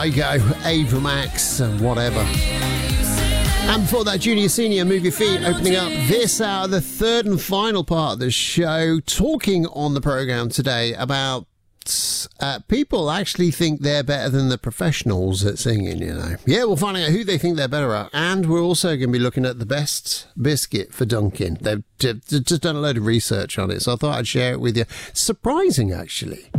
Kygo, Ava Max, and whatever. And before that, Junior Senior, Move Your Feet, opening up this hour, the third and final part of the show, talking on the programme today about people actually think they're better than the professionals at singing, you know. Yeah, we'll find out who they think they're better at. And we're also going to be looking at the best biscuit for Dunkin'. They've just done a load of research on it, so I thought I'd share it with you. Surprising, actually.